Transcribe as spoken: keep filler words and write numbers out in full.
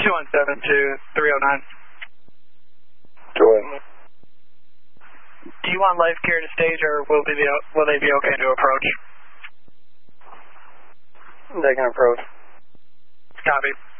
two one seven to three oh nine. Jordan. Do you want life care to stage, or will they be, will they be okay to approach? They can approach. Copy.